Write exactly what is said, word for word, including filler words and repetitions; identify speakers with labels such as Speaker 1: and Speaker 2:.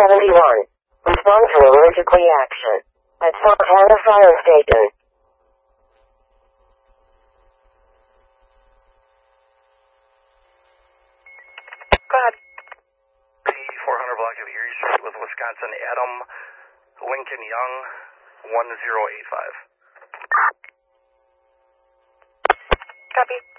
Speaker 1: seventy-one. Respond to allergic reaction at Fontana Fire Station.
Speaker 2: Go ahead.
Speaker 3: P four hundred block of Erie Street with Wisconsin, Adam Lincoln Young, one zero eight five.
Speaker 2: Copy.